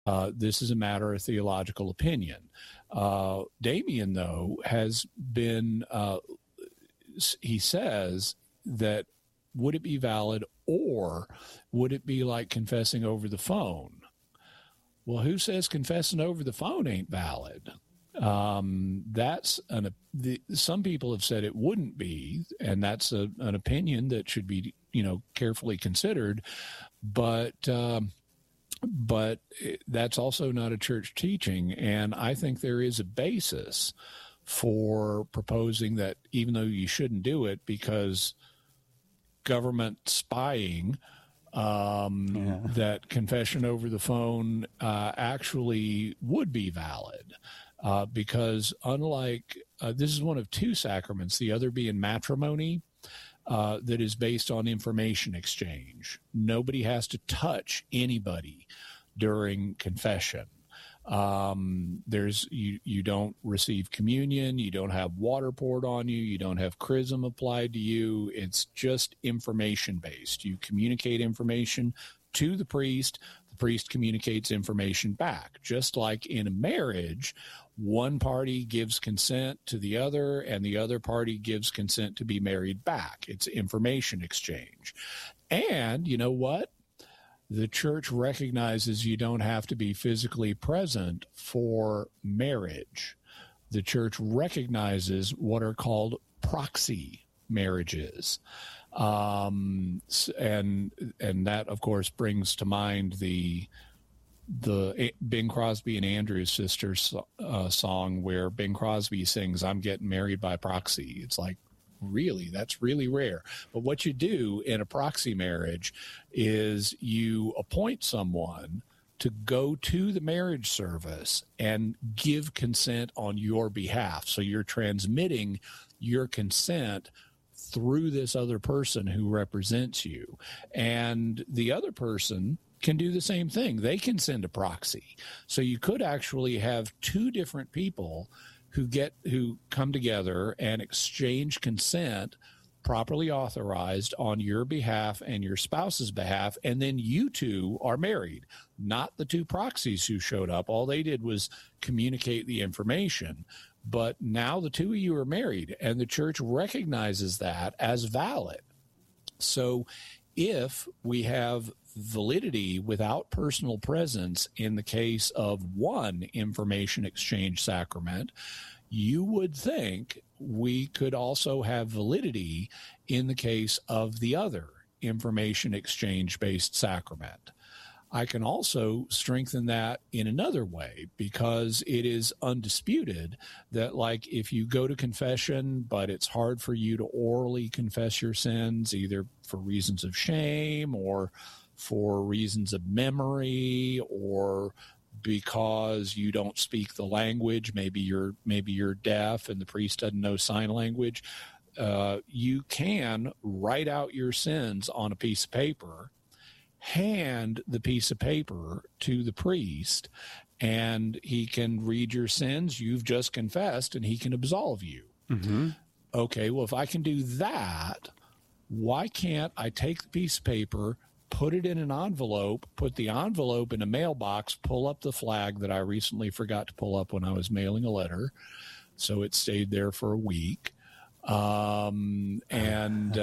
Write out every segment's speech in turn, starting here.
This is a matter of theological opinion. Damien, though, has been, he says that would it be valid or would it be like confessing over the phone? Well, who says confessing over the phone ain't valid? Some people have said it wouldn't be, and that's an opinion that should be, carefully considered. But that's also not a church teaching, and I think there is a basis for proposing that even though you shouldn't do it because government spying, that confession over the phone actually would be valid. Because unlike, this is one of two sacraments, the other being matrimony, that is based on information exchange. Nobody has to touch anybody during confession. You don't receive communion, you don't have water poured on you, you don't have chrism applied to you. It's just information based. You communicate information to the priest communicates information back. Just like in a marriage, one party gives consent to the other and the other party gives consent to be married back. It's information exchange. And you know what? The church recognizes you don't have to be physically present for marriage. The church recognizes what are called proxy marriages. And that, of course, brings to mind the Bing Crosby and Andrews Sisters song where Bing Crosby sings, "I'm getting married by proxy." It's like, really? That's really rare. But what you do in a proxy marriage is you appoint someone to go to the marriage service and give consent on your behalf. So you're transmitting your consent through this other person who represents you. And the other person can do the same thing. They can send a proxy. So you could actually have two different people who come together and exchange consent properly authorized on your behalf and your spouse's behalf, and then you two are married, not the two proxies who showed up. All they did was communicate the information, but now the two of you are married, and the church recognizes that as valid. So if we have validity without personal presence in the case of one information exchange sacrament, you would think we could also have validity in the case of the other information exchange-based sacrament. I can also strengthen that in another way, because it is undisputed that, like, if you go to confession, but it's hard for you to orally confess your sins, either for reasons of shame or for reasons of memory, or because you don't speak the language, maybe you're deaf and the priest doesn't know sign language, you can write out your sins on a piece of paper, hand the piece of paper to the priest, and he can read your sins you've just confessed, and he can absolve you. Mm-hmm. Okay, well, if I can do that, why can't I take the piece of paper, put it in an envelope, put the envelope in a mailbox, pull up the flag that I recently forgot to pull up when I was mailing a letter, so it stayed there for a week, and then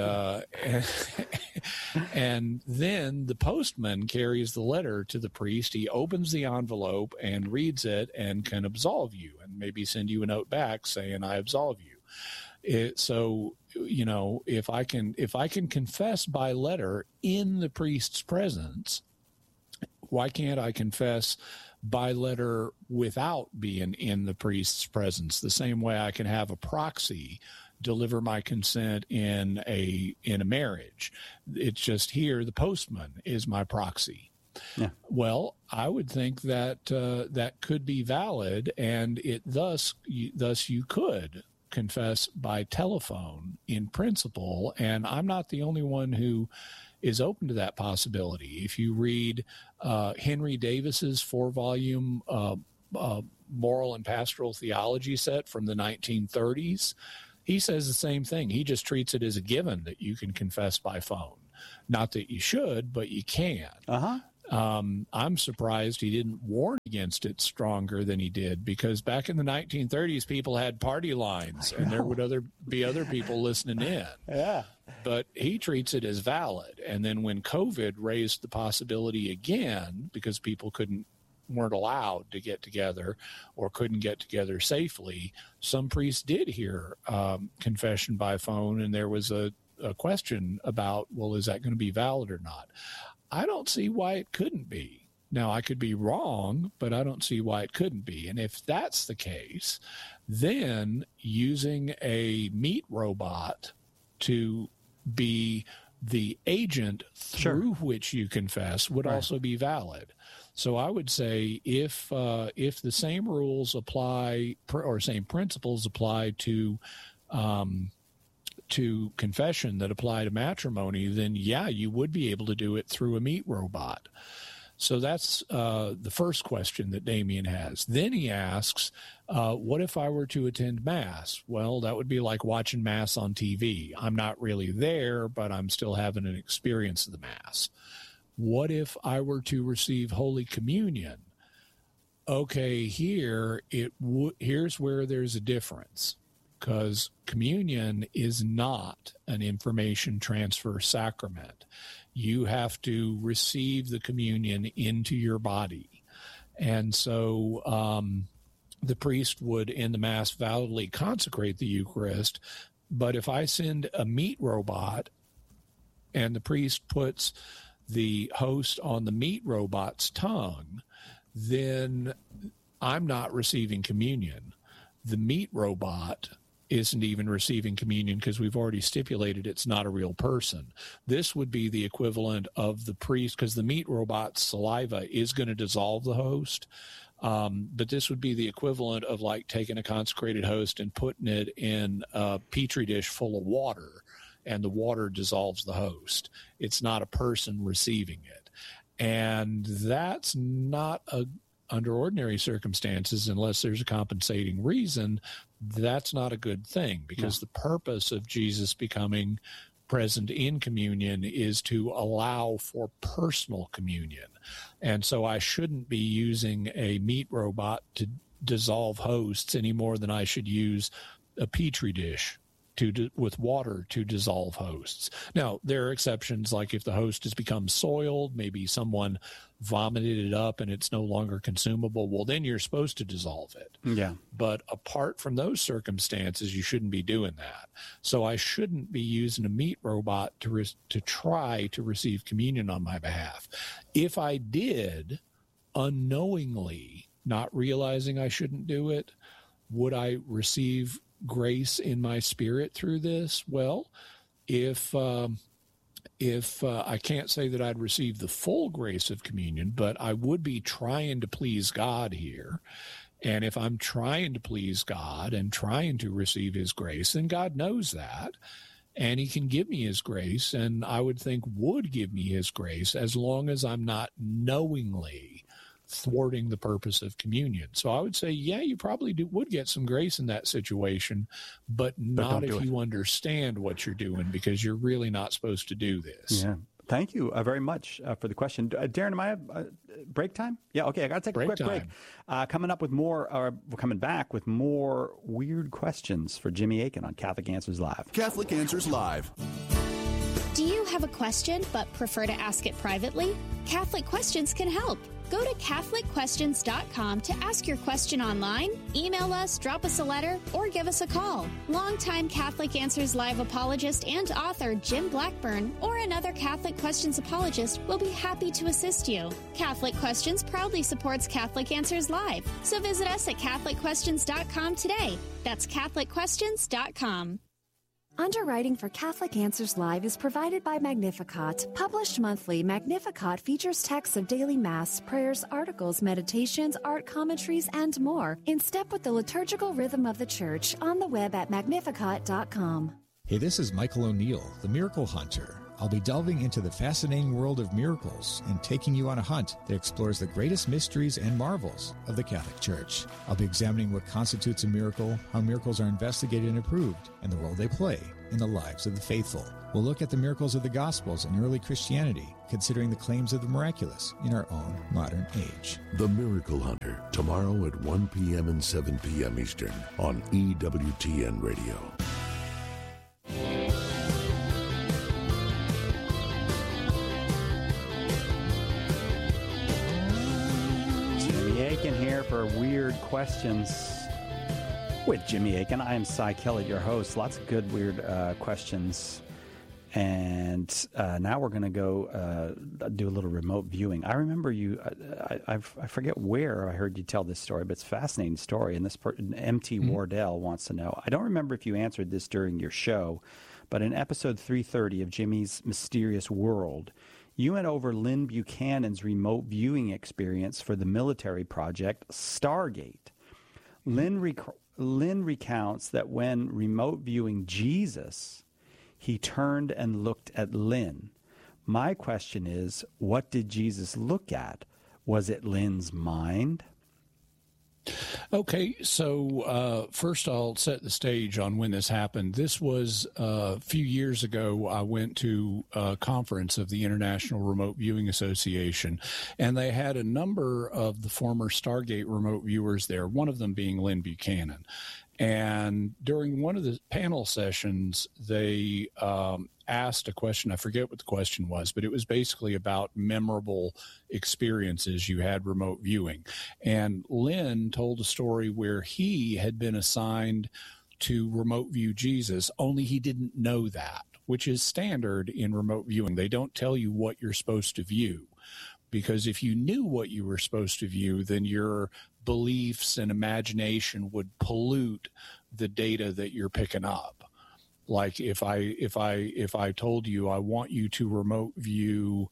the postman carries the letter to the priest. He opens the envelope and reads it and can absolve you, and maybe send you a note back saying, "I absolve you." So, you know, if I can confess by letter in the priest's presence, why can't I confess by letter without being in the priest's presence? The same way I can have a proxy deliver my consent in a marriage. It's just here the postman is my proxy. Yeah. Well, I would think that that could be valid, and thus you could confess by telephone in principle, and I'm not the only one who is open to that possibility. If you read Henry Davis's 4-volume moral and pastoral theology set from the 1930s, he says the same thing. He just treats it as a given that you can confess by phone. Not that you should, but you can. Uh-huh. I'm surprised he didn't warn against it stronger than he did, because back in the 1930s, people had party lines and there would be other people listening in. Yeah. But he treats it as valid. And then when COVID raised the possibility again, because people weren't allowed to get together or couldn't get together safely, some priests did hear confession by phone, and there was a question about, well, is that going to be valid or not? I don't see why it couldn't be. Now, I could be wrong, but I don't see why it couldn't be. And if that's the case, then using a meat robot to be the agent through which you confess would also be valid. So I would say if the same rules apply or same principles apply to confession that apply to matrimony, then you would be able to do it through a meat robot. So that's the first question that Damien has. Then he asks, what if I were to attend Mass? Well, that would be like watching Mass on TV. I'm not really there, but I'm still having an experience of the Mass. What if I were to receive Holy Communion? Okay, here's where there's a difference, because communion is not an information transfer sacrament. You have to receive the communion into your body. And so the priest would, in the Mass, validly consecrate the Eucharist. But if I send a meat robot and the priest puts the host on the meat robot's tongue, then I'm not receiving communion. The meat robot isn't even receiving communion because we've already stipulated it's not a real person. This would be the equivalent of the priest, because the meat robot's saliva is going to dissolve the host. But this would be the equivalent of like taking a consecrated host and putting it in a Petri dish full of water, and the water dissolves the host. It's not a person receiving it. And that's not under ordinary circumstances, unless there's a compensating reason, that's not a good thing, because the purpose of Jesus becoming present in communion is to allow for personal communion. And so I shouldn't be using a meat robot to dissolve hosts any more than I should use a Petri dish with water to dissolve hosts. Now, there are exceptions, like if the host has become soiled, maybe someone vomited it up and it's no longer consumable, well, then you're supposed to dissolve it. Yeah. But apart from those circumstances, you shouldn't be doing that. So I shouldn't be using a meat robot to try to receive communion on my behalf. If I did, unknowingly, not realizing I shouldn't do it, would I receive grace in my spirit through this? Well, if I can't say that I'd receive the full grace of communion, but I would be trying to please God here. And if I'm trying to please God and trying to receive his grace, then God knows that, and he can give me his grace, and I would think would give me his grace, as long as I'm not knowingly thwarting the purpose of communion. So I would say, you probably would get some grace in that situation, but not if you understand what you're doing, because you're really not supposed to do this. Yeah. Thank you very much for the question. Darren, am I have break time? Yeah, okay. I got to take a quick break. Coming back with more weird questions for Jimmy Akin on Catholic Answers Live. Catholic Answers Live. Do you have a question but prefer to ask it privately? Catholic Questions can help. Go to CatholicQuestions.com to ask your question online, email us, drop us a letter, or give us a call. Longtime Catholic Answers Live apologist and author Jim Blackburn or another Catholic Questions apologist will be happy to assist you. Catholic Questions proudly supports Catholic Answers Live, so visit us at CatholicQuestions.com today. That's CatholicQuestions.com. Underwriting for Catholic Answers Live is provided by Magnificat. Published monthly, Magnificat features texts of daily Mass, prayers, articles, meditations, art commentaries, and more, in step with the liturgical rhythm of the Church, on the web at magnificat.com. Hey, this is Michael O'Neill, the Miracle Hunter. I'll be delving into the fascinating world of miracles and taking you on a hunt that explores the greatest mysteries and marvels of the Catholic Church. I'll be examining what constitutes a miracle, how miracles are investigated and approved, and the role they play in the lives of the faithful. We'll look at the miracles of the Gospels and early Christianity, considering the claims of the miraculous in our own modern age. The Miracle Hunter, tomorrow at 1 p.m. and 7 p.m. Eastern on EWTN Radio. Jimmy Akin here for Weird Questions with Jimmy Akin. I am Cy Kellett, your host. Lots of good, weird questions. And now we're going to go do a little remote viewing. I remember you, I forget where I heard you tell this story, but it's a fascinating story. And this MT Wardell wants to know. I don't remember if you answered this during your show, but in episode 330 of Jimmy's Mysterious World, you went over Lynn Buchanan's remote viewing experience for the military project Stargate. Lynn recounts that when remote viewing Jesus, he turned and looked at Lynn. My question is, what did Jesus look at? Was it Lynn's mind? Okay, so first I'll set the stage on when this happened. This was a few years ago. I went to a conference of the International Remote Viewing Association, and they had a number of the former Stargate remote viewers there, one of them being Lynn Buchanan. And during one of the panel sessions, they asked a question. I forget what the question was, but it was basically about memorable experiences you had remote viewing. And Lynn told a story where he had been assigned to remote view Jesus, only he didn't know that, which is standard in remote viewing. They don't tell you what you're supposed to view, because if you knew what you were supposed to view, then your beliefs and imagination would pollute the data that you're picking up. Like if I told you I want you to remote view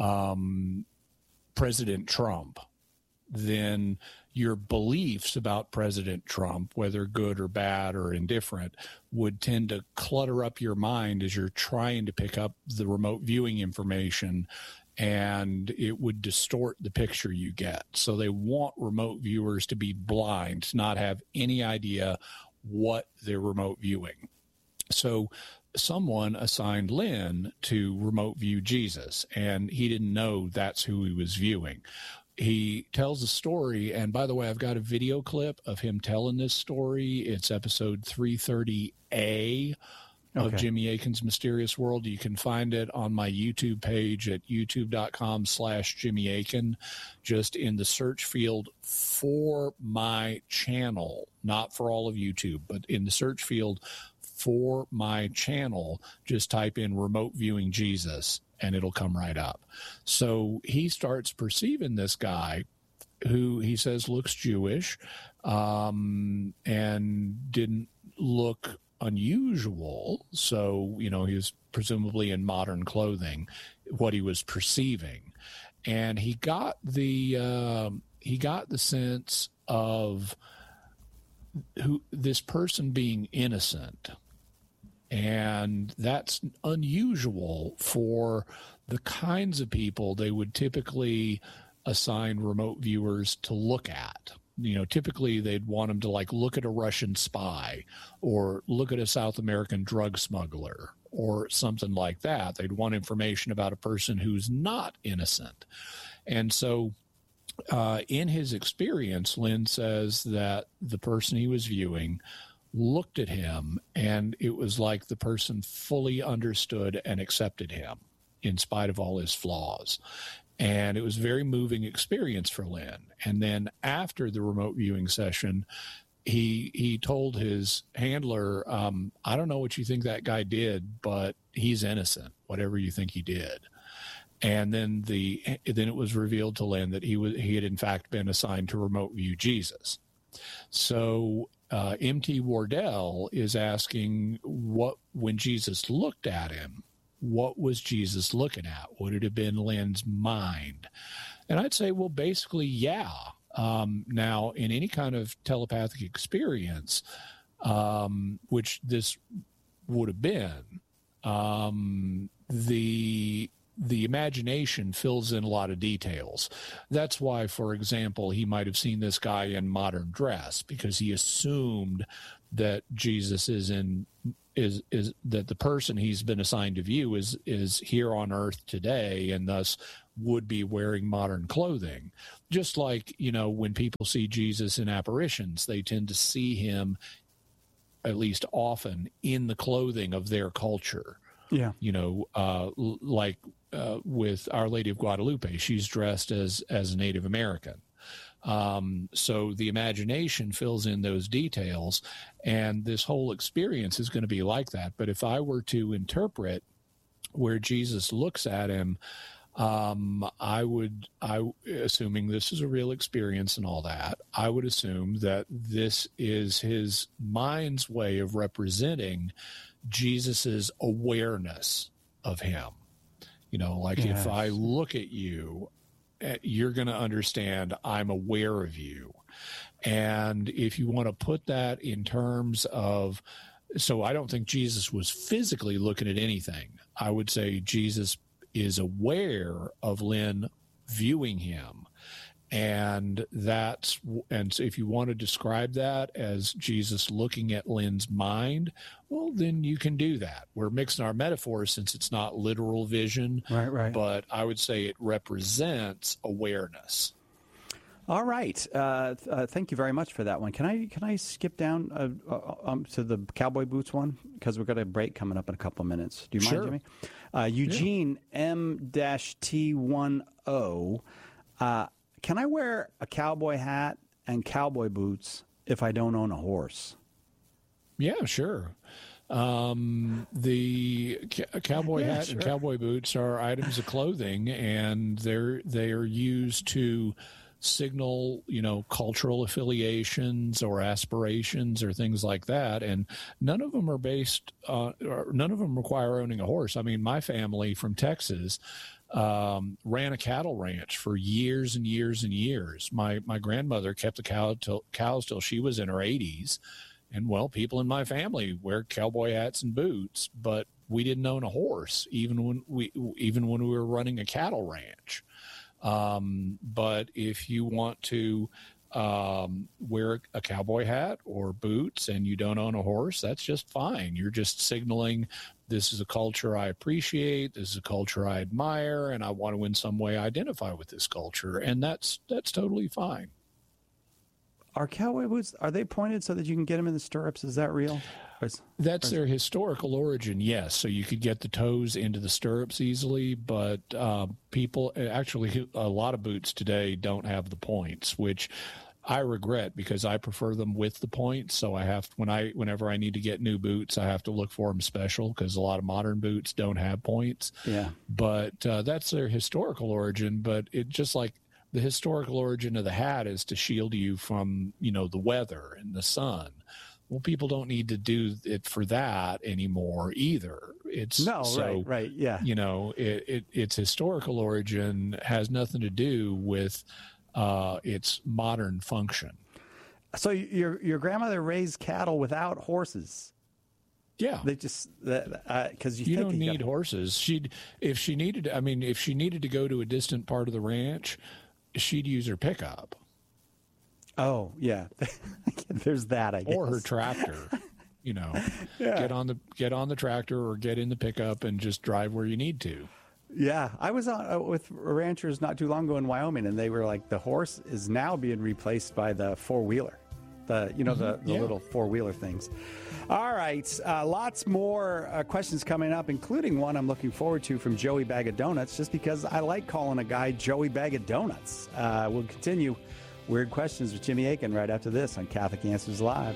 President Trump, then your beliefs about President Trump, whether good or bad or indifferent, would tend to clutter up your mind as you're trying to pick up the remote viewing information, and it would distort the picture you get. So they want remote viewers to be blind, to not have any idea what they're remote viewing. So someone assigned Lynn to remote view Jesus, and he didn't know that's who he was viewing. He tells a story, and by the way, I've got a video clip of him telling this story. It's episode 330A of Jimmy Akin's Mysterious World. You can find it on my YouTube page at youtube.com/Jimmy Akin. Just in the search field for my channel, not for all of YouTube, but in the search field for my channel, just type in remote viewing Jesus and it'll come right up. So he starts perceiving this guy who he says looks Jewish and didn't look unusual. So, he was presumably in modern clothing, what he was perceiving. And he got the sense of this person being innocent. And that's unusual for the kinds of people they would typically assign remote viewers to look at. Typically they'd want them to look at a Russian spy or look at a South American drug smuggler or something like that. They'd want information about a person who's not innocent. And so in his experience, Lynn says that the person he was viewing looked at him, and it was like the person fully understood and accepted him in spite of all his flaws. And it was a very moving experience for Lynn. And then after the remote viewing session, he told his handler, I don't know what you think that guy did, but he's innocent, whatever you think he did. And then it was revealed to Lynn that he had in fact been assigned to remote view Jesus. So MT Wardell is asking, when Jesus looked at him, what was Jesus looking at? Would it have been Lynn's mind? And I'd say, well, basically, yeah. Now, in any kind of telepathic experience, which this would have been, the imagination fills in a lot of details. That's why, for example, he might have seen this guy in modern dress, because he assumed that Jesus is that the person he's been assigned to view is here on earth today, and thus would be wearing modern clothing. Just like, when people see Jesus in apparitions, they tend to see him, at least often, in the clothing of their culture. Yeah. With Our Lady of Guadalupe, she's dressed as a Native American. So the imagination fills in those details, and this whole experience is going to be like that. But if I were to interpret where Jesus looks at him, assuming this is a real experience and all that, I would assume that this is his mind's way of representing Jesus's awareness of him. Yes. If I look at you, you're going to understand I'm aware of you. And if you want to put that in terms of, so I don't think Jesus was physically looking at anything. I would say Jesus is aware of Lynn viewing him. And so if you want to describe that as Jesus looking at Lynn's mind, well, then you can do that. We're mixing our metaphors since it's not literal vision, right. But I would say it represents awareness. All right. Thank you very much for that one. Can I skip down to the cowboy boots one? Because we've got a break coming up in a couple of minutes. Do you mind, Jimmy? Eugene M-T10. Can I wear a cowboy hat and cowboy boots if I don't own a horse? Yeah, sure. The cowboy hat and cowboy boots are items of clothing, and they are used to signal, cultural affiliations or aspirations or things like that. And none of them are none of them require owning a horse. I mean, my family from Texas ran a cattle ranch for years and years and years. My grandmother kept the cows till she was in her 80s. And, well, people in my family wear cowboy hats and boots, but we didn't own a horse, even when we were running a cattle ranch. But if you want to wear a cowboy hat or boots and you don't own a horse, that's just fine. You're just signaling, this is a culture I appreciate, this is a culture I admire, and I want to in some way identify with this culture, and that's totally fine. Are cowboy boots, are they pointed so that you can get them in the stirrups? Is that real? That's their historical origin, yes. So you could get the toes into the stirrups easily, but people, actually, a lot of boots today don't have the points, which I regret because I prefer them with the points. So I have, whenever I need to get new boots, I have to look for them special because a lot of modern boots don't have points. Yeah. But that's their historical origin. But it just like the historical origin of the hat is to shield you from, the weather and the sun. Well, people don't need to do it for that anymore either. Right, yeah. Its historical origin has nothing to do with its modern function. So your grandmother raised cattle without horses. Yeah, they just because you don't need horses. If she needed to go to a distant part of the ranch, she'd use her pickup. Oh yeah, there's that. I guess. Or her tractor. Get on the tractor or get in the pickup and just drive where you need to. Yeah, I was with ranchers not too long ago in Wyoming, and they were like, the horse is now being replaced by the four-wheeler, the little four-wheeler things. All right, lots more questions coming up, including one I'm looking forward to from Joey Bag of Donuts, just because I like calling a guy Joey Bag of Donuts. We'll continue Weird Questions with Jimmy Akin right after this on Catholic Answers Live.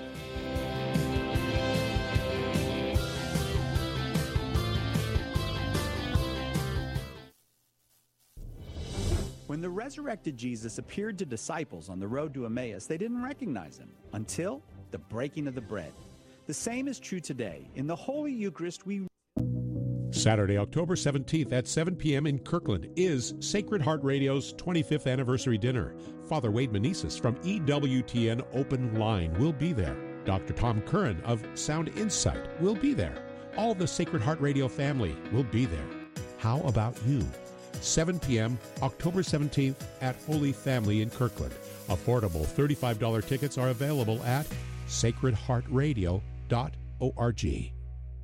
When the resurrected Jesus appeared to disciples on the road to Emmaus, they didn't recognize him until the breaking of the bread. The same is true today. In the Holy Eucharist, Saturday, October 17th at 7 p.m. in Kirkland is Sacred Heart Radio's 25th anniversary dinner. Father Wade Meneses from EWTN Open Line will be there. Dr. Tom Curran of Sound Insight will be there. All the Sacred Heart Radio family will be there. How about you? 7 p.m., October 17th at Holy Family in Kirkland. Affordable $35 tickets are available at sacredheartradio.org.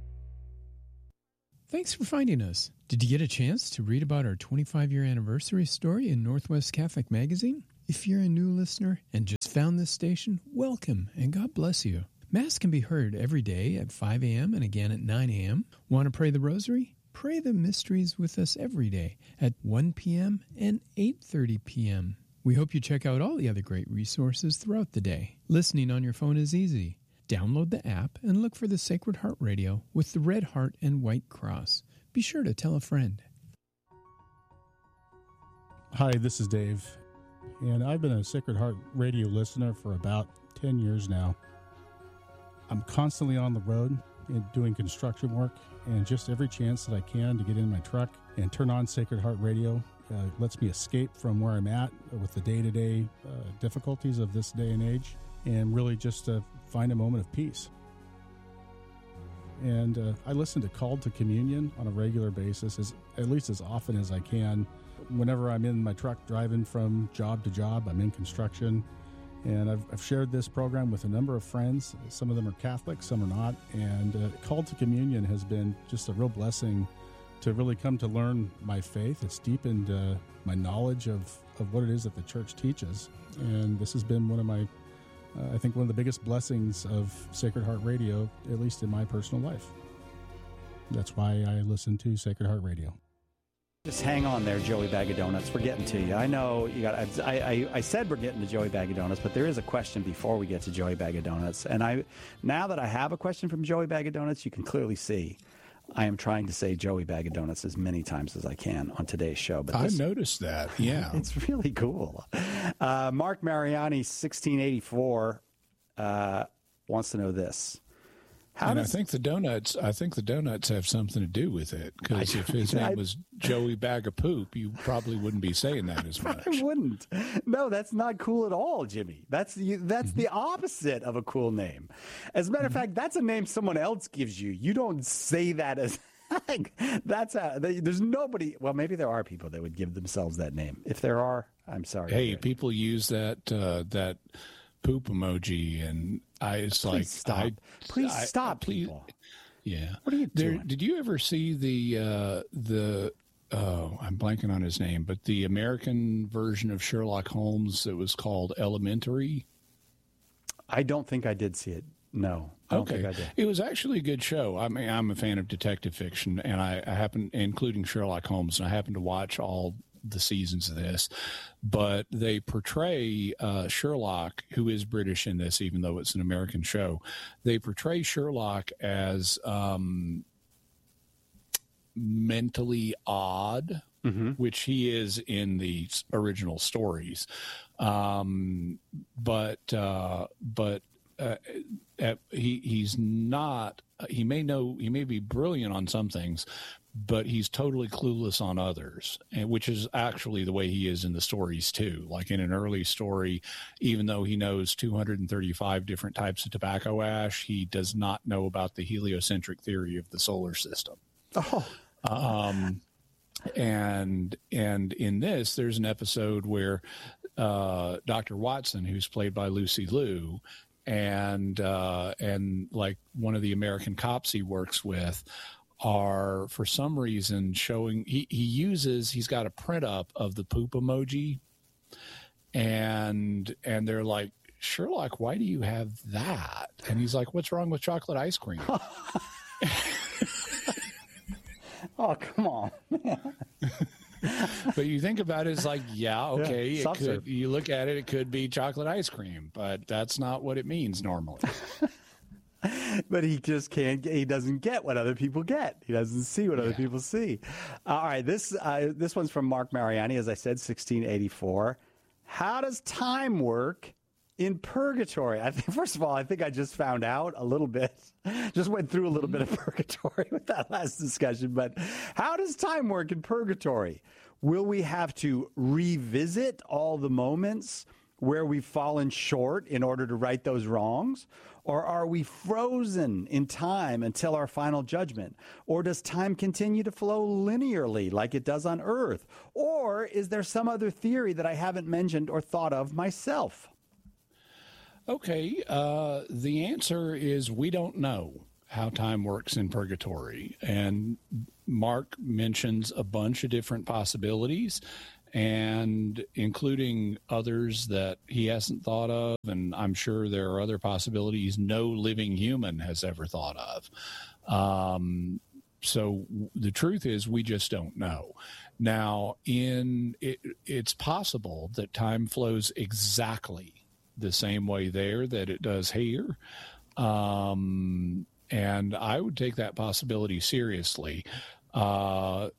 Thanks for finding us. Did you get a chance to read about our 25-year anniversary story in Northwest Catholic Magazine? If you're a new listener and just found this station, welcome and God bless you. Mass can be heard every day at 5 a.m. and again at 9 a.m. Want to pray the rosary? Pray the mysteries with us every day at 1 p.m. and 8:30 p.m. We hope you check out all the other great resources throughout the day. Listening on your phone is easy. Download the app and look for the Sacred Heart Radio with the red heart and white cross. Be sure to tell a friend. Hi, this is Dave, and I've been a Sacred Heart Radio listener for about 10 years now. I'm constantly on the road and doing construction work, and just every chance that I can to get in my truck and turn on Sacred Heart Radio lets me escape from where I'm at with the day-to-day difficulties of this day and age, and really just find a moment of peace. And I listen to Called to Communion on a regular basis, at least as often as I can. Whenever I'm in my truck driving from job to job, I'm in construction. And I've shared this program with a number of friends. Some of them are Catholic, some are not. And Called to Communion has been just a real blessing to really come to learn my faith. It's deepened my knowledge of what it is that the church teaches. And this has been one of my I think one of the biggest blessings of Sacred Heart Radio, at least in my personal life. That's why I listen to Sacred Heart Radio. Just hang on there, Joey Bag of Donuts. We're getting to you. I know you got. I said we're getting to Joey Bag of Donuts, but there is a question before we get to Joey Bag of Donuts. And now that I have a question from Joey Bag of Donuts, you can clearly see I am trying to say Joey Bag of Donuts as many times as I can on today's show. But I noticed that, yeah. It's really cool. Mark Mariani, 1684, wants to know this. I think the donuts have something to do with it, because if his name was Joey Bag of Poop, you probably wouldn't be saying that as much. I wouldn't. No, that's not cool at all, Jimmy. That's the opposite of a cool name. As a matter of fact, that's a name someone else gives you. You don't say that as there's nobody. Well, maybe there are people that would give themselves that name. If there are, I'm sorry. Hey, people use that poop emoji, and please stop. People. Yeah. What are you doing? Did you ever see the I'm blanking on his name, but the American version of Sherlock Holmes that was called Elementary? I don't think I did see it. No, I don't think I did. It was actually a good show. I mean, I'm a fan of detective fiction, and I happen, including Sherlock Holmes, and I happen to watch all the seasons of this, but they portray Sherlock, who is British in this, even though it's an American show. They portray Sherlock as mentally odd, which he is in the original stories. He's not. He may be brilliant on some things, but he's totally clueless on others, and which is actually the way he is in the stories too. Like in an early story, even though he knows 235 different types of tobacco ash, he does not know about the heliocentric theory of the solar system. And in this, there's an episode where Dr. Watson, who's played by Lucy Liu, and like one of the American cops he works with, are for some reason showing he's got a print up of the poop emoji, and they're like, Sherlock, why do you have that? And he's like, what's wrong with chocolate ice cream? Oh, come on. But you think about it, it's like, okay, yeah, you look at it, it could be chocolate ice cream, but that's not what it means normally. But he just can't. He doesn't get what other people get. He doesn't see what other people see. All right, this one's from Mark Mariani, as I said, 1684. How does time work in purgatory? First of all, I think I just found out a little bit. Just went through a little bit of purgatory with that last discussion. But how does time work in purgatory? Will we have to revisit all the moments where we've fallen short in order to right those wrongs? Or are we frozen in time until our final judgment? Or does time continue to flow linearly like it does on Earth? Or is there some other theory that I haven't mentioned or thought of myself? Okay, the answer is we don't know how time works in purgatory. And Mark mentions a bunch of different possibilities, and including others that he hasn't thought of. And I'm sure there are other possibilities no living human has ever thought of. So the truth is we just don't know. Now, it's possible that time flows exactly the same way there that it does here. And I would take that possibility seriously. However,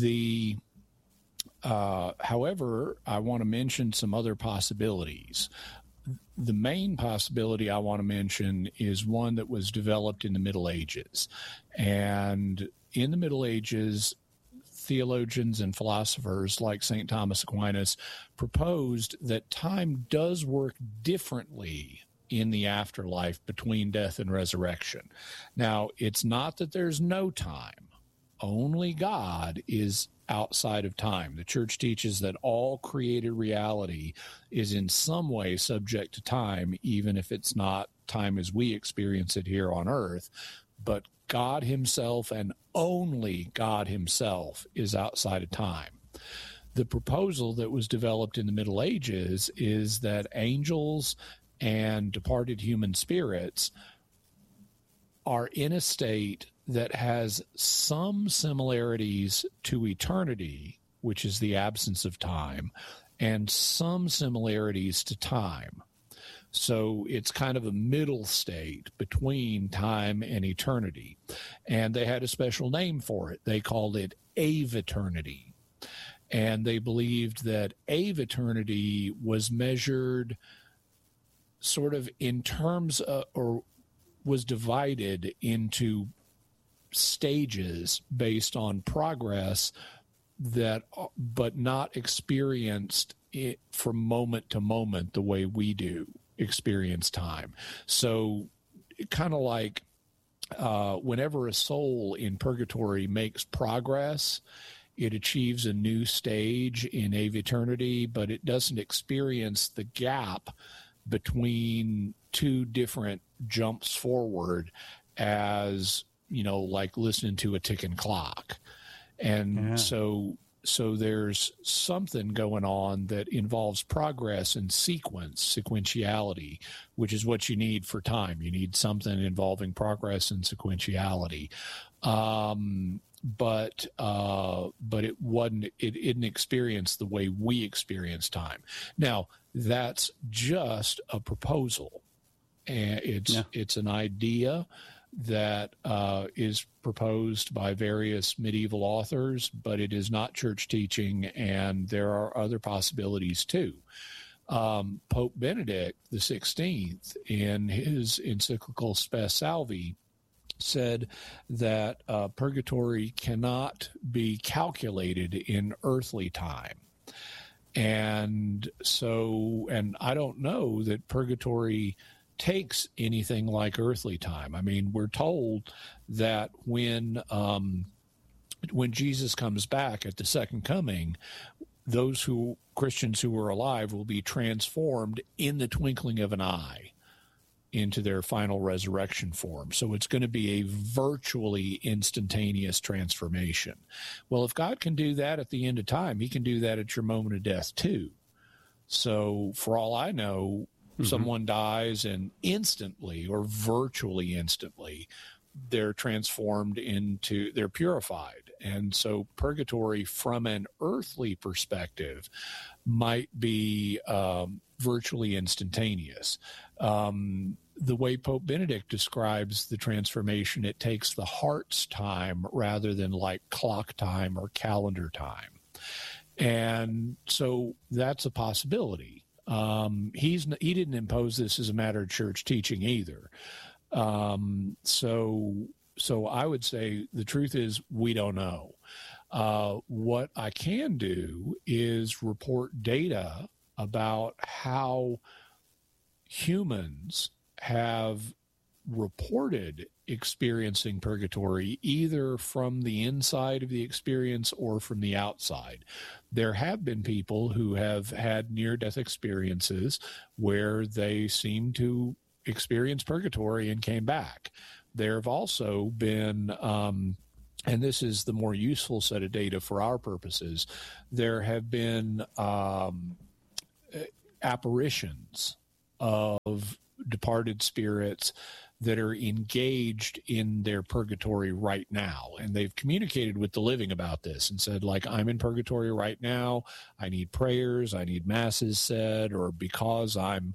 I want to mention some other possibilities. The main possibility I want to mention is one that was developed in the Middle Ages. And in the Middle Ages, theologians and philosophers like St. Thomas Aquinas proposed that time does work differently in the afterlife between death and resurrection. Now, it's not that there's no time. Only God is outside of time. The church teaches that all created reality is in some way subject to time, even if it's not time as we experience it here on earth. But God himself and only God himself is outside of time. The proposal that was developed in the Middle Ages is that angels and departed human spirits are in a state that has some similarities to eternity, which is the absence of time, and some similarities to time. So it's kind of a middle state between time and eternity. And they had a special name for it. They called it aeviternity. And they believed that aeviternity was measured sort of in terms of, or was divided into stages based on progress but not experienced it from moment to moment the way we do experience time. So kind of like whenever a soul in purgatory makes progress, it achieves a new stage in aeviternity, but it doesn't experience the gap between two different jumps forward as, like listening to a ticking clock. And so there's something going on that involves progress and sequentiality, which is what you need for time. You need something involving progress and sequentiality. But it didn't experience the way we experience time. Now, that's just a proposal. And it's an idea that is proposed by various medieval authors, but it is not church teaching, and there are other possibilities too. Pope Benedict XVI, in his encyclical Spes Salvi, said that purgatory cannot be calculated in earthly time. And I don't know that purgatory takes anything like earthly time. I mean, we're told that when Jesus comes back at the second coming, Christians who were alive will be transformed in the twinkling of an eye into their final resurrection form. So it's going to be a virtually instantaneous transformation. Well, if God can do that at the end of time, he can do that at your moment of death too. So for all I know, someone dies and instantly or virtually instantly, they're they're purified. And so purgatory from an earthly perspective might be virtually instantaneous. The way Pope Benedict describes the transformation, it takes the heart's time rather than like clock time or calendar time. And so that's a possibility. He didn't impose this as a matter of church teaching either. So I would say the truth is we don't know. What I can do is report data about how humans have reported experiencing purgatory either from the inside of the experience or from the outside. There have been people who have had near-death experiences where they seem to experience purgatory and came back. There have also been, and this is the more useful set of data for our purposes, there have been apparitions of departed spirits that are engaged in their purgatory right now. And they've communicated with the living about this and said, like, I'm in purgatory right now. I need prayers. I need masses said, or because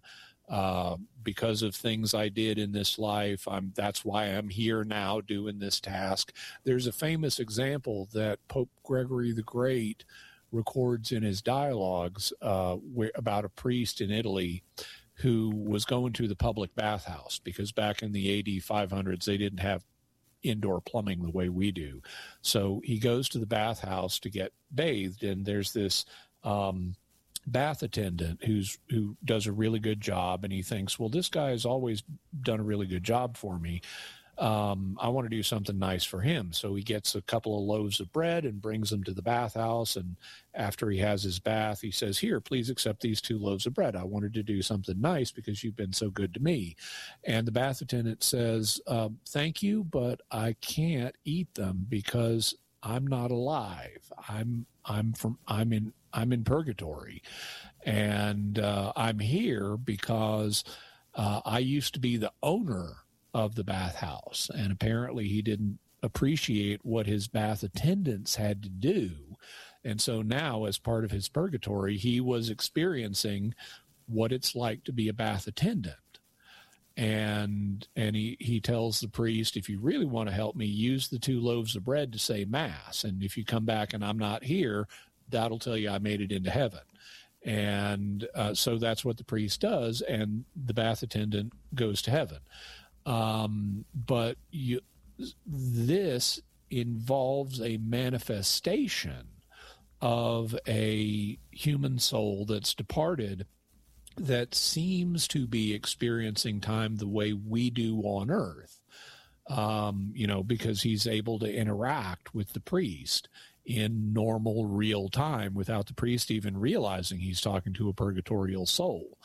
of things I did in this life, that's why I'm here now doing this task. There's a famous example that Pope Gregory the Great records in his dialogues about a priest in Italy who was going to the public bathhouse, because back in the AD 500s, they didn't have indoor plumbing the way we do. So he goes to the bathhouse to get bathed, and there's this bath attendant who does a really good job, and he thinks, well, this guy has always done a really good job for me. I want to do something nice for him. So he gets a couple of loaves of bread and brings them to the bathhouse. And after he has his bath, he says, here, please accept these 2 loaves of bread. I wanted to do something nice because you've been so good to me. And the bath attendant says, thank you, but I can't eat them because I'm not alive. I'm in purgatory. And I'm here because I used to be the owner of the bathhouse, and apparently he didn't appreciate what his bath attendants had to do. And so now, as part of his purgatory, he was experiencing what it's like to be a bath attendant. And he tells the priest, if you really want to help me, use the 2 loaves of bread to say Mass. And if you come back and I'm not here, that'll tell you I made it into heaven. And so that's what the priest does, and the bath attendant goes to heaven. But this involves a manifestation of a human soul that's departed that seems to be experiencing time the way we do on earth, because he's able to interact with the priest in normal real time without the priest even realizing he's talking to a purgatorial soul.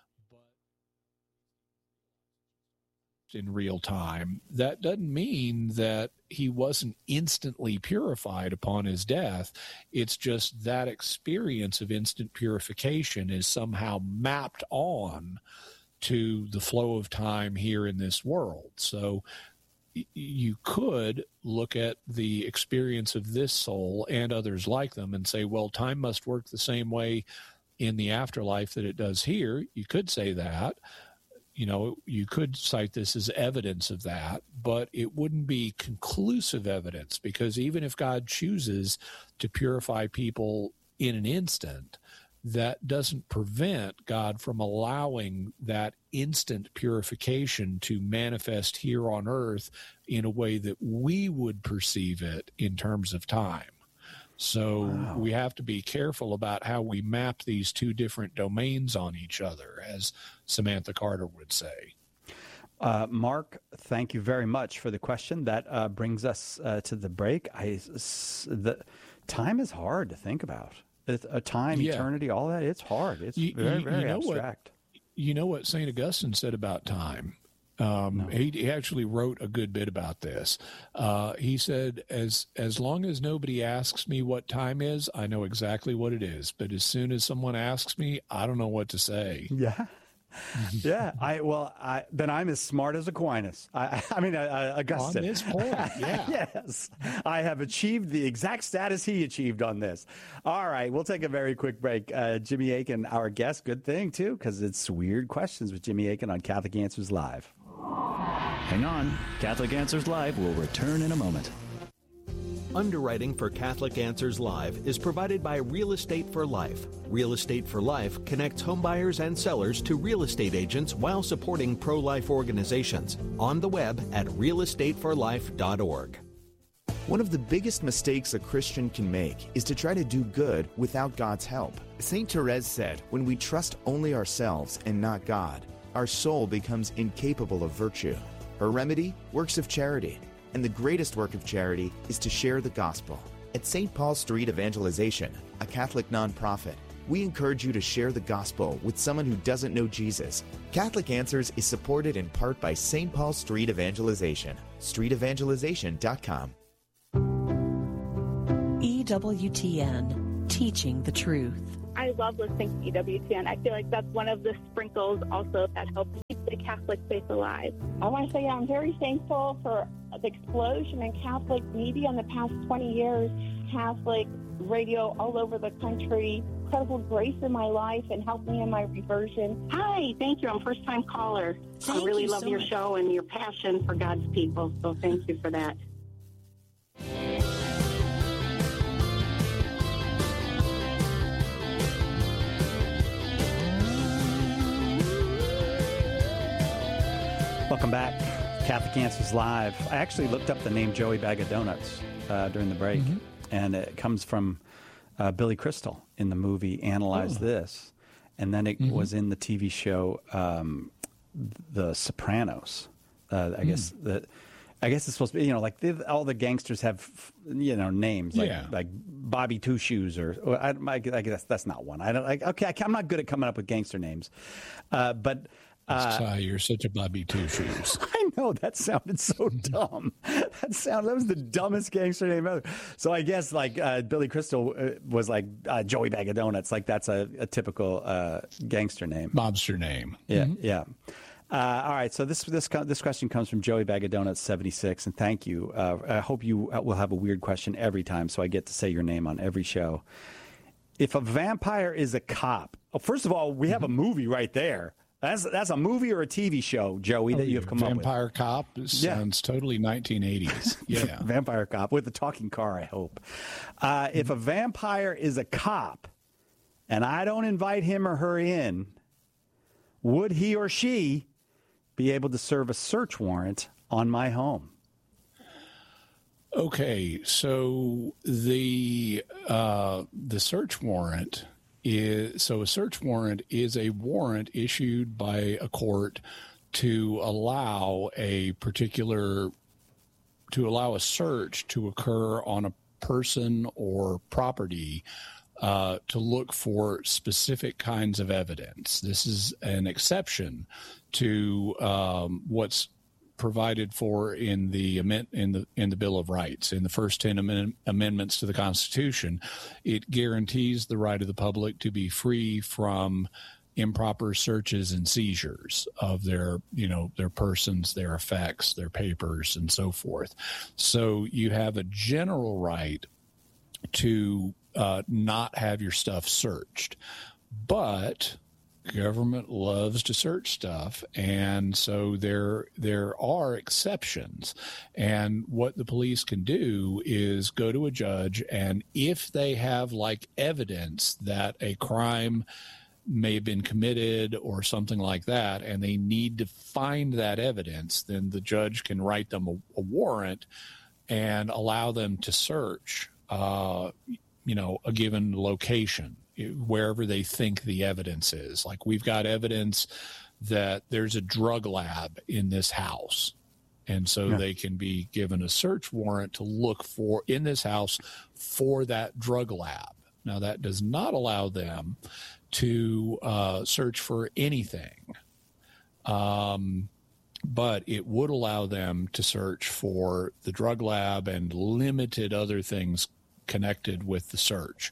In real time, that doesn't mean that he wasn't instantly purified upon his death. It's just that experience of instant purification is somehow mapped on to the flow of time here in this world. So you could look at the experience of this soul and others like them and say, well, time must work the same way in the afterlife that it does here. You could say that. You could cite this as evidence of that, but it wouldn't be conclusive evidence, because even if God chooses to purify people in an instant, that doesn't prevent God from allowing that instant purification to manifest here on earth in a way that we would perceive it in terms of time. So we have to be careful about how we map these 2 different domains on each other, as Samantha Carter would say. Mark, thank you very much for the question. That brings us to the break. The time is hard to think about. Time, eternity, all that, it's hard. It's very abstract. You know what St. Augustine said about time? No. He actually wrote a good bit about this. He said, as long as nobody asks me what time is, I know exactly what it is. But as soon as someone asks me, I don't know what to say. Yeah. Yeah. Then I'm as smart as Aquinas. Augustine. On this point, yeah. Yes. I have achieved the exact status he achieved on this. All right. We'll take a very quick break. Jimmy Akin, our guest, good thing, too, because it's Weird Questions with Jimmy Akin on Catholic Answers Live. Hang on. Catholic Answers Live will return in a moment. Underwriting for Catholic Answers Live is provided by Real Estate for Life. Real Estate for Life connects homebuyers and sellers to real estate agents while supporting pro-life organizations. On the web at realestateforlife.org. One of the biggest mistakes a Christian can make is to try to do good without God's help. St. Therese said, when we trust only ourselves and not God, our soul becomes incapable of virtue. Her remedy? Works of charity. And the greatest work of charity is to share the gospel. At St. Paul Street Evangelization, a Catholic nonprofit, we encourage you to share the gospel with someone who doesn't know Jesus. Catholic Answers is supported in part by St. Paul Street Evangelization. StreetEvangelization.com. EWTN, teaching the truth. I love listening to EWTN. I feel like that's one of the sprinkles also that helps keep the Catholic faith alive. I want to say I'm very thankful for the explosion in Catholic media in the past 20 years. Catholic radio all over the country, incredible grace in my life and helped me in my reversion. Hi, thank you. I'm a first-time caller. I really love your show and your passion for God's people, so thank you for that. Welcome back. Catholic Answers Live. I actually looked up the name Joey Bag of Donuts during the break, and it comes from Billy Crystal in the movie Analyze This, and then it was in the TV show The Sopranos. I guess it's supposed to be, like all the gangsters have, names like Bobby Two Shoes or I guess that's not one. I'm not good at coming up with gangster names, but. You're such a Bobby Two Shoes. I know, that sounded so dumb. That was the dumbest gangster name ever. So I guess Billy Crystal was like Joey Bag of Donuts. Like that's a typical gangster name, mobster name. Yeah, yeah. All right. So this question comes from Joey Bag of Donuts 76, and thank you. I hope you will have a weird question every time, so I get to say your name on every show. If a vampire is a cop, first of all, we have a movie right there. That's a movie or a TV show, Joey, that you have come up with. Vampire Cop sounds totally 1980s. Yeah. Vampire Cop with a talking car, I hope. If a vampire is a cop and I don't invite him or her in, would he or she be able to serve a search warrant on my home? Okay, so the search warrant a search warrant is a warrant issued by a court to allow a search to occur on a person or property to look for specific kinds of evidence. This is an exception to what's provided for in the Bill of Rights. In the first 10 amendments to the Constitution, it guarantees the right of the public to be free from improper searches and seizures of their persons, their effects, their papers, and so forth. So you have a general right to not have your stuff searched, but government loves to search stuff, and so there are exceptions. And what the police can do is go to a judge, and if they have evidence that a crime may have been committed or something like that, and they need to find that evidence, then the judge can write them a warrant and allow them to search a given location, wherever they think the evidence is. Like, we've got evidence that there's a drug lab in this house. And so they can be given a search warrant to look for in this house for that drug lab. Now, that does not allow them to search for anything. But it would allow them to search for the drug lab and limited other things connected with the search.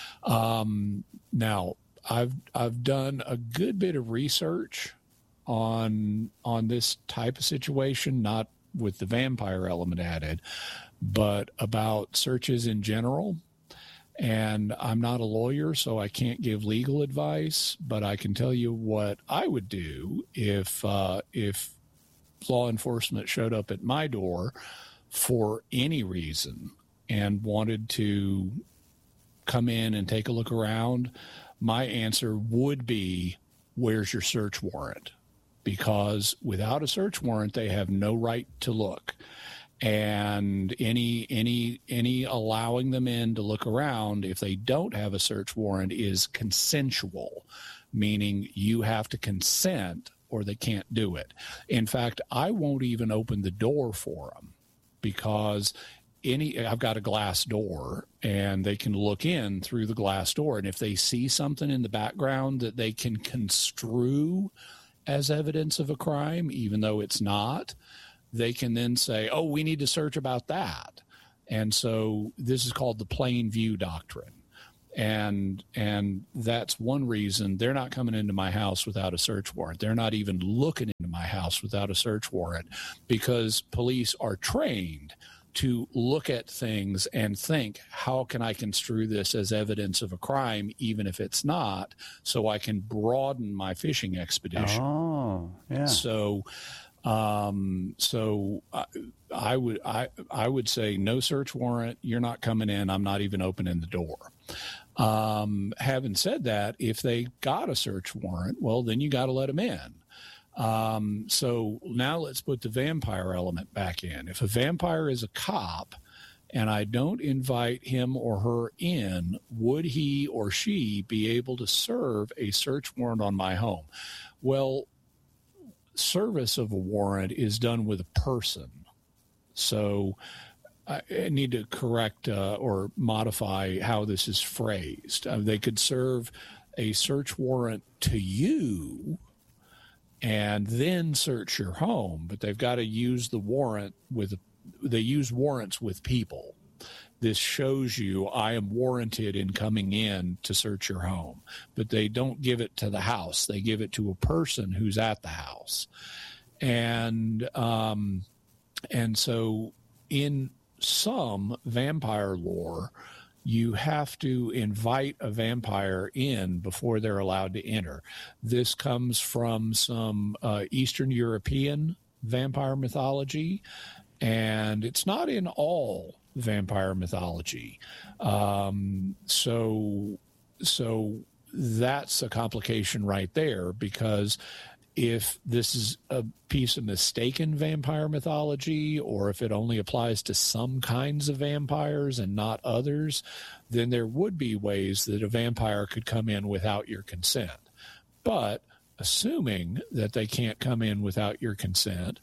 Now, I've done a good bit of research on this type of situation, not with the vampire element added, but about searches in general. And I'm not a lawyer, so I can't give legal advice, but I can tell you what I would do if law enforcement showed up at my door for any reason and wanted to come in and take a look around. My answer would be, where's your search warrant? Because without a search warrant, they have no right to look. And any allowing them in to look around, if they don't have a search warrant, is consensual, meaning you have to consent or they can't do it. In fact, I won't even open the door for them because I've got a glass door and they can look in through the glass door. And if they see something in the background that they can construe as evidence of a crime, even though it's not, they can then say, oh, we need to search about that. And so this is called the plain view doctrine. And that's one reason they're not coming into my house without a search warrant. They're not even looking into my house without a search warrant, because police are trained to look at things and think, how can I construe this as evidence of a crime, even if it's not, so I can broaden my fishing expedition. Oh, yeah. So I would say no search warrant. You're not coming in. I'm not even opening the door. Having said that, if they got a search warrant, well, then you got to let them in. So now let's put the vampire element back in. If a vampire is a cop and I don't invite him or her in, would he or she be able to serve a search warrant on my home? Well, service of a warrant is done with a person. So I need to correct or modify how this is phrased. They could serve a search warrant to you and then search your home, but they've got to use the warrant they use warrants with people. This shows you I am warranted in coming in to search your home, but they don't give it to the house. They give it to a person who's at the house. And so in some vampire lore, you have to invite a vampire in before they're allowed to enter. This comes from some Eastern European vampire mythology, and it's not in all vampire mythology. So that's a complication right there, because if this is a piece of mistaken vampire mythology, or if it only applies to some kinds of vampires and not others, then there would be ways that a vampire could come in without your consent. But assuming that they can't come in without your consent,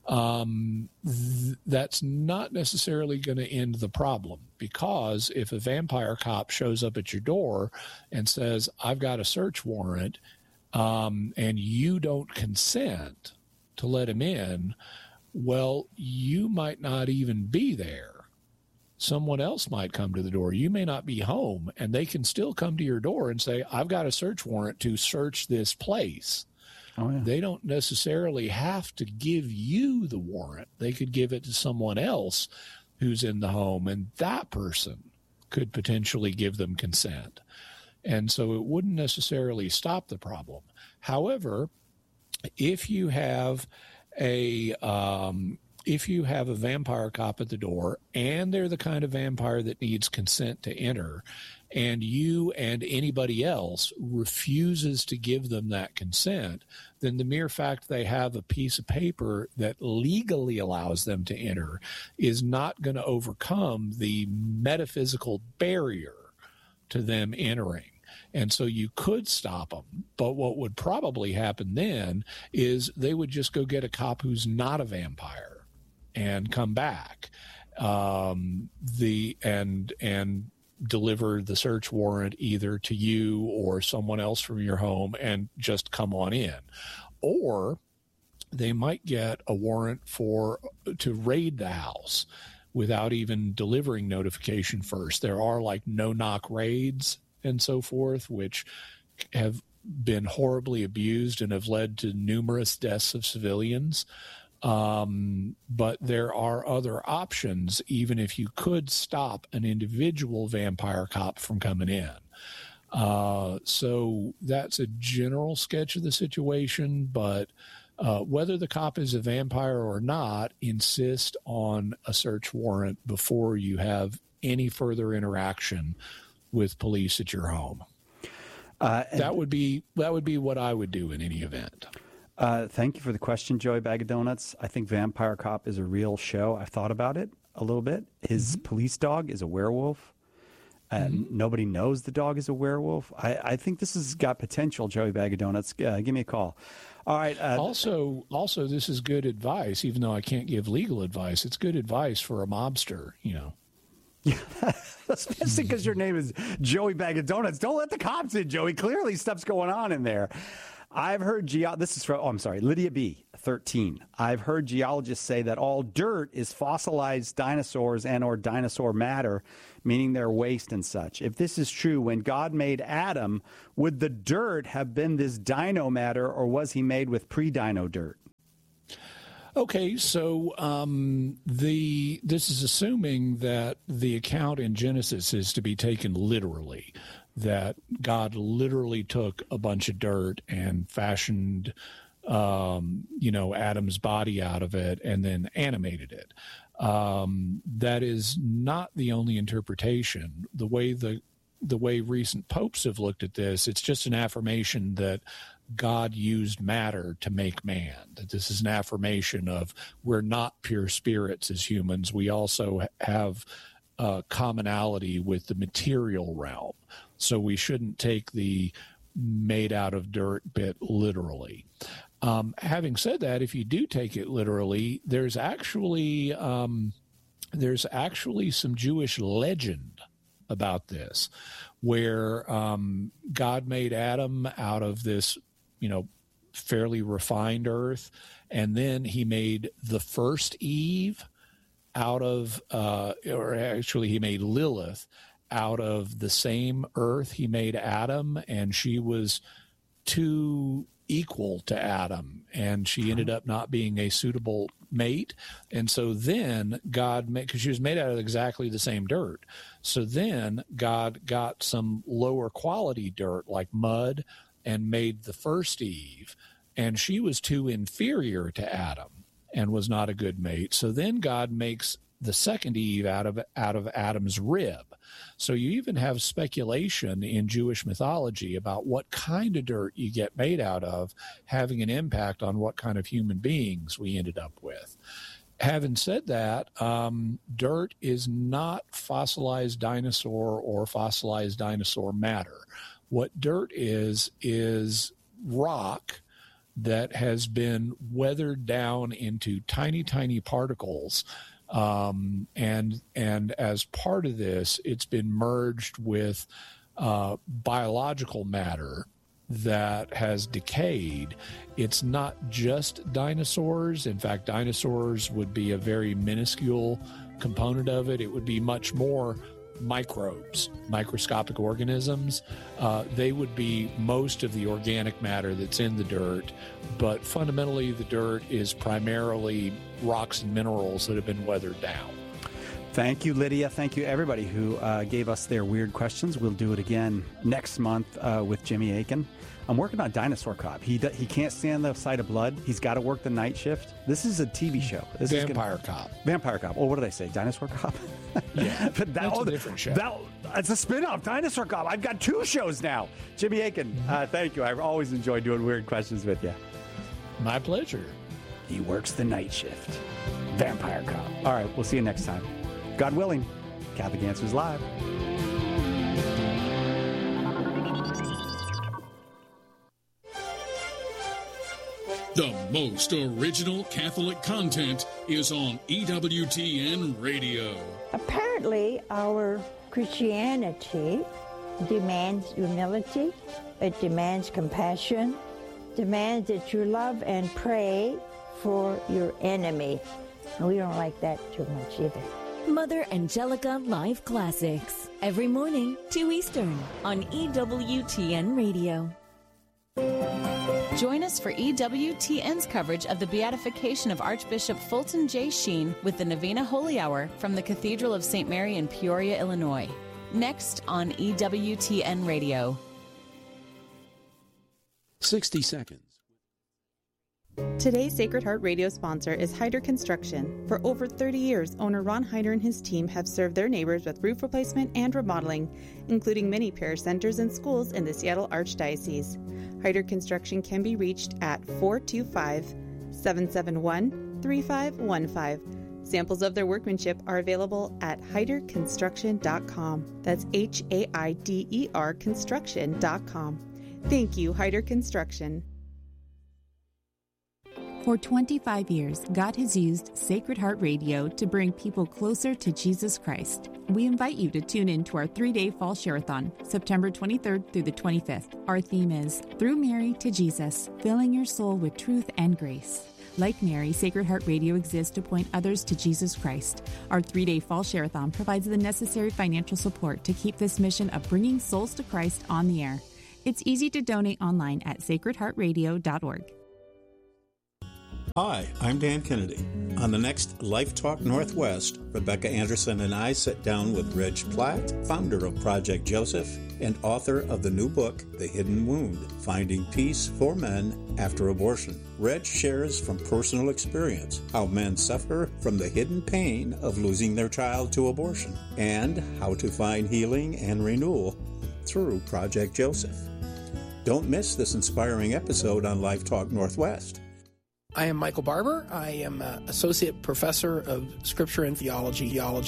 that's not necessarily going to end the problem, because if a vampire cop shows up at your door and says, I've got a search warrant, and you don't consent to let him in, well, you might not even be there. Someone else might come to the door. You may not be home, and they can still come to your door and say, I've got a search warrant to search this place. Oh, yeah. They don't necessarily have to give you the warrant. They could give it to someone else who's in the home, and that person could potentially give them consent. And so it wouldn't necessarily stop the problem. However, if you have a vampire cop at the door, and they're the kind of vampire that needs consent to enter, and you and anybody else refuses to give them that consent, then the mere fact they have a piece of paper that legally allows them to enter is not going to overcome the metaphysical barrier to them entering. And so you could stop them, but what would probably happen then is they would just go get a cop who's not a vampire and come back, and deliver the search warrant either to you or someone else from your home and just come on in. Or they might get a warrant to raid the house without even delivering notification first. There are like no-knock raids and so forth, which have been horribly abused and have led to numerous deaths of civilians. But there are other options, even if you could stop an individual vampire cop from coming in. So that's a general sketch of the situation, but whether the cop is a vampire or not, insist on a search warrant before you have any further interaction with police at your home. That would be what I would do in any event. Thank you for the question, Joey Bag of Donuts. I think Vampire Cop is a real show. I've thought about it a little bit. His police dog is a werewolf. Nobody knows the dog is a werewolf. I think this has got potential, Joey Bag of Donuts. Give me a call. All right. Also, this is good advice, even though I can't give legal advice. It's good advice for a mobster, Yeah, especially because your name is Joey Bag of Donuts. Don't let the cops in, Joey. Clearly stuff's going on in there. I've heard this is from, Lydia B, 13. I've heard geologists say that all dirt is fossilized dinosaurs and or dinosaur matter, meaning their waste and such. If this is true, when God made Adam, would the dirt have been this dino matter, or was he made with pre-dino dirt? Okay, so this is assuming that the account in Genesis is to be taken literally, that God literally took a bunch of dirt and fashioned, Adam's body out of it and then animated it. That is not the only interpretation. The way recent popes have looked at this, it's just an affirmation that God used matter to make man. That this is an affirmation of we're not pure spirits as humans. We also have commonality with the material realm. So we shouldn't take the made out of dirt bit literally. Having said that, if you do take it literally, there's actually some Jewish legend about this, where God made Adam out of this, fairly refined earth, and then he made the first Eve out of, he made Lilith out of the same earth he made Adam, and she was too equal to Adam, and she ended up not being a suitable mate. And so then God made, because she was made out of exactly the same dirt. So then God got some lower quality dirt like mud and made the first Eve, and she was too inferior to Adam and was not a good mate. So then God makes the second Eve out of Adam's rib. So you even have speculation in Jewish mythology about what kind of dirt you get made out of having an impact on what kind of human beings we ended up with. Having said that, dirt is not fossilized dinosaur or fossilized dinosaur matter. What dirt is rock that has been weathered down into tiny, tiny particles. And as part of this, it's been merged with biological matter that has decayed. It's not just dinosaurs. In fact, dinosaurs would be a very minuscule component of it. It would be much more microbes, microscopic organisms. They would be most of the organic matter that's in the dirt, but fundamentally the dirt is primarily rocks and minerals that have been weathered down. Thank you, Lydia. Thank you, everybody who gave us their weird questions. We'll do it again next month with Jimmy Akin. I'm working on Dinosaur Cop. He can't stand the sight of blood. He's got to work the night shift. This is a TV show. Vampire Cop. Vampire Cop. Oh, what did I say? Dinosaur Cop? Yeah, but that's a different show. It's a spin-off, Dinosaur Cop. I've got 2 shows now. Jimmy Akin, thank you. I've always enjoyed doing weird questions with you. My pleasure. He works the night shift. Vampire Cop. All right, we'll see you next time. God willing, Catholic Answers Live. The most original Catholic content is on EWTN Radio. Apparently, our Christianity demands humility, it demands compassion, demands that you love and pray for your enemy. And we don't like that too much either. Mother Angelica Live Classics, every morning, 2 Eastern, on EWTN Radio. Join us for EWTN's coverage of the beatification of Archbishop Fulton J. Sheen with the Novena Holy Hour from the Cathedral of St. Mary in Peoria, Illinois. Next on EWTN Radio. 60 seconds. Today's Sacred Heart Radio sponsor is Hyder Construction. For over 30 years, owner Ron Hyder and his team have served their neighbors with roof replacement and remodeling, including many parish centers and schools in the Seattle Archdiocese. Hyder Construction can be reached at 425-771-3515. Samples of their workmanship are available at HaiderConstruction.com. That's HAIDER Construction.com. Thank you, Heider Construction. For 25 years, God has used Sacred Heart Radio to bring people closer to Jesus Christ. We invite you to tune in to our 3-day Fall Share-a-thon, September 23rd through the 25th. Our theme is Through Mary to Jesus, filling your soul with truth and grace. Like Mary, Sacred Heart Radio exists to point others to Jesus Christ. Our 3-day Fall Share-a-thon provides the necessary financial support to keep this mission of bringing souls to Christ on the air. It's easy to donate online at sacredheartradio.org. Hi, I'm Dan Kennedy. On the next Life Talk Northwest, Rebecca Anderson and I sit down with Reg Platt, founder of Project Joseph and author of the new book, The Hidden Wound, Finding Peace for Men After Abortion. Reg shares from personal experience how men suffer from the hidden pain of losing their child to abortion and how to find healing and renewal through Project Joseph. Don't miss this inspiring episode on Life Talk Northwest. I am Michael Barber. I am Associate Professor of Scripture and Theology here at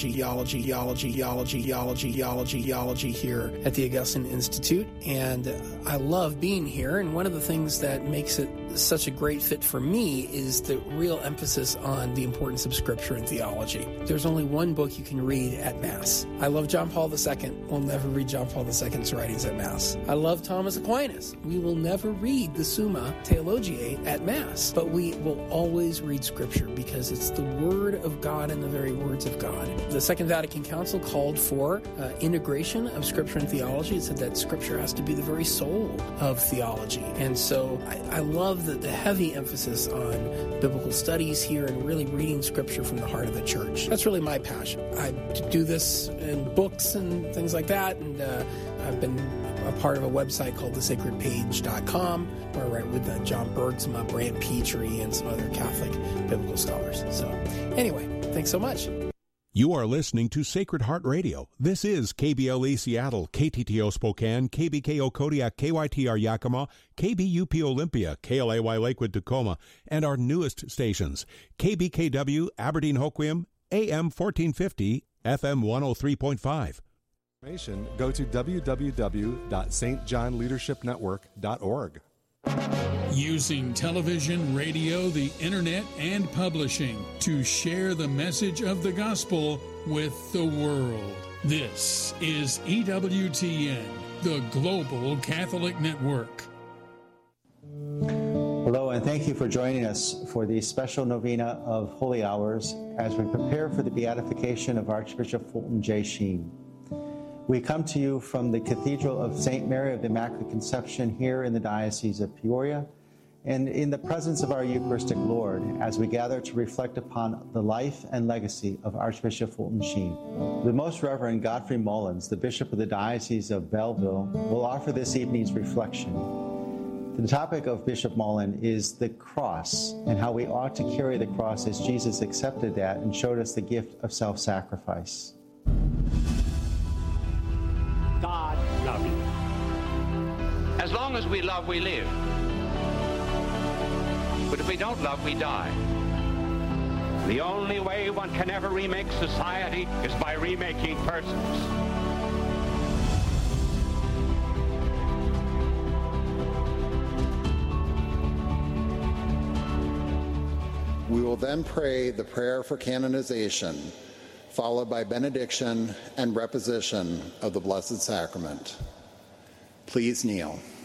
the Augustine Institute. And I love being here. And one of the things that makes it such a great fit for me is the real emphasis on the importance of Scripture and theology. There's only one book you can read at Mass. I love John Paul II. We'll never read John Paul II's writings at Mass. I love Thomas Aquinas. We will never read the Summa Theologiae at Mass, but we will always read Scripture because it's the Word of God and the very words of God. The Second Vatican Council called for integration of Scripture and theology. It said that Scripture has to be the very soul of theology. And so I love the heavy emphasis on biblical studies here and really reading Scripture from the heart of the church. That's really my passion. I do this in books and things like that, and I've been a part of a website called thesacredpage.com where I write with John Bergsma, Brant Petrie, and some other Catholic biblical scholars. So anyway, thanks so much. You are listening to Sacred Heart Radio. This is KBLE Seattle, KTTO Spokane, KBKO Kodiak, KYTR Yakima, KBUP Olympia, KLAY Lakewood Tacoma, and our newest stations, KBKW Aberdeen Hoquiam, AM 1450, FM 103.5. Go to www.stjohnleadershipnetwork.org. Using television, radio, the internet, and publishing to share the message of the gospel with the world. This is EWTN, the Global Catholic Network. Hello, and thank you for joining us for the special novena of Holy Hours as we prepare for the beatification of Archbishop Fulton J. Sheen. We come to you from the Cathedral of St. Mary of the Immaculate Conception here in the Diocese of Peoria, and in the presence of our Eucharistic Lord as we gather to reflect upon the life and legacy of Archbishop Fulton Sheen. The Most Reverend Godfrey Mullins, the Bishop of the Diocese of Belleville, will offer this evening's reflection. The topic of Bishop Mullins is the cross and how we ought to carry the cross as Jesus accepted that and showed us the gift of self-sacrifice. God love you. As long as we love, we live. But if we don't love, we die. The only way one can ever remake society is by remaking persons. We will then pray the prayer for canonization, followed by benediction and reposition of the Blessed Sacrament. Please kneel.